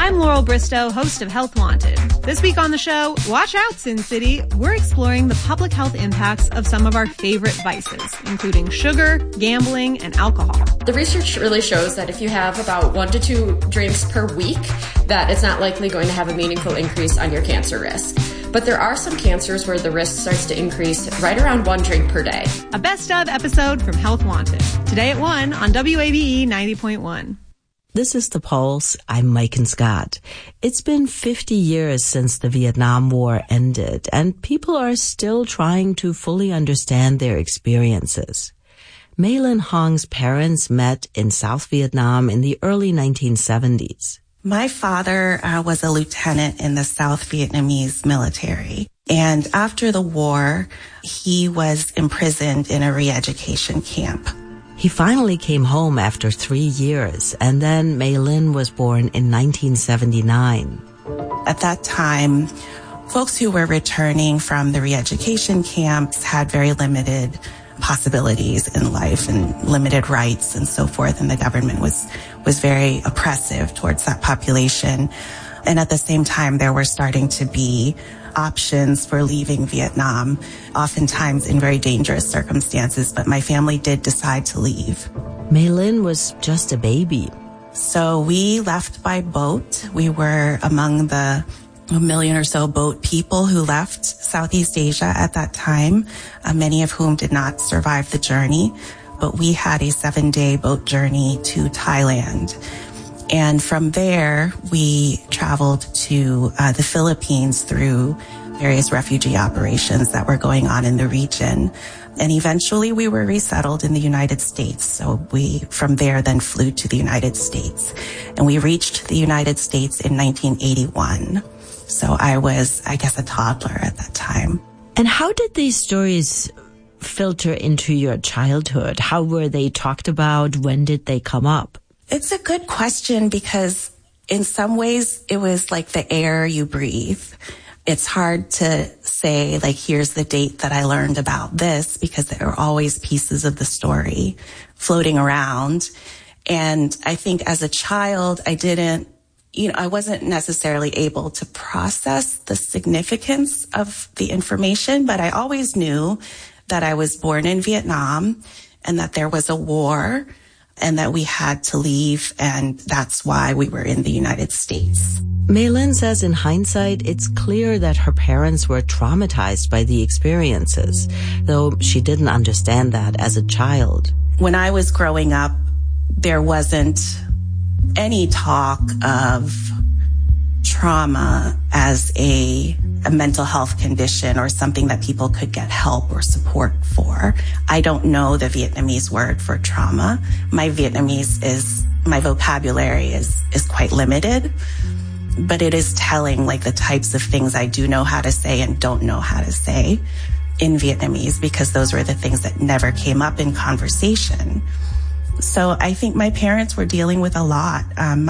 I'm Laurel Bristow, host of Health Wanted. This week on the show, watch out, Sin City. We're exploring the public health impacts of some of our favorite vices, including sugar, gambling, and alcohol. The research really shows that if you have about 1 to 2 drinks per week, that it's not likely going to have a meaningful increase on your cancer risk. But there are some cancers where the risk starts to increase right around 1 drink per day. A best of episode from Health Wanted. Today at 1 on WABE 90.1. This is The Pulse. I'm Megan Scott. It's been 50 years since the Vietnam War ended, and people are still trying to fully understand their experiences. Mae Linh Hong's parents met in South Vietnam in the early 1970s. My father was a lieutenant in the South Vietnamese military. And after the war, he was imprisoned in a re-education camp. He finally came home after 3 years, and then Mae Linh was born in 1979. At that time, folks who were returning from the re-education camps had very limited possibilities in life and limited rights and so forth, and the government was very oppressive towards that population. And at the same time, there were starting to be options for leaving Vietnam, oftentimes in very dangerous circumstances, but my family did decide to leave. Mae Linh was just a baby. So we left by boat. We were among the 1 million or so boat people who left Southeast Asia at that time, many of whom did not survive the journey. But we had a 7-day boat journey to Thailand. And from there, we traveled to the Philippines through various refugee operations that were going on in the region. And eventually we were resettled in the United States. So we, from there, then flew to the United States. And we reached the United States in 1981. So I was, I guess, a toddler at that time. And how did these stories filter into your childhood? How were they talked about? When did they come up? It's a good question because in some ways it was like the air you breathe. It's hard to say, like, here's the date that I learned about this, because there are always pieces of the story floating around. And I think as a child, I wasn't necessarily able to process the significance of the information, but I always knew that I was born in Vietnam and that there was a war and that we had to leave, and that's why we were in the United States. Mae Linh says in hindsight, it's clear that her parents were traumatized by the experiences, though she didn't understand that as a child. When I was growing up, there wasn't any talk of trauma as a mental health condition or something that people could get help or support for. I don't know the Vietnamese word for trauma. My vocabulary is quite limited, but it is telling, like, the types of things I do know how to say and don't know how to say in Vietnamese, because those were the things that never came up in conversation. So I think my parents were dealing with a lot.